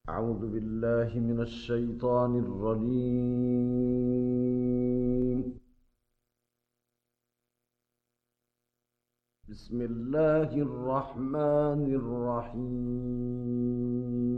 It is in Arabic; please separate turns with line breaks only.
أعوذ بالله من الشيطان الرجيم. بسم الله الرحمن الرحيم.